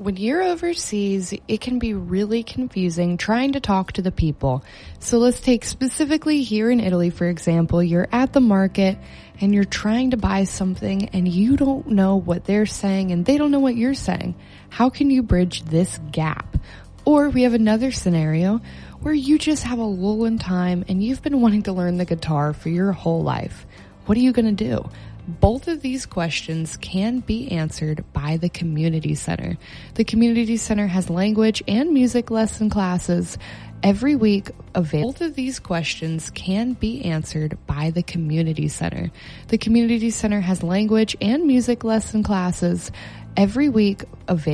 When you're overseas, it can be really confusing trying to talk to the people. So let's take specifically here in Italy, for example, you're at the market and you're trying to buy something and you don't know what they're saying and they don't know what you're saying. How can you bridge this gap? Or we have another scenario where you just have a lull in time and you've been wanting to learn the guitar for your whole life. What are you going to do? Both of these questions can be answered by the Community Center. The Community Center has language and music lesson classes every week available. Both of these questions can be answered by the Community Center. The Community Center has language and music lesson classes every week available.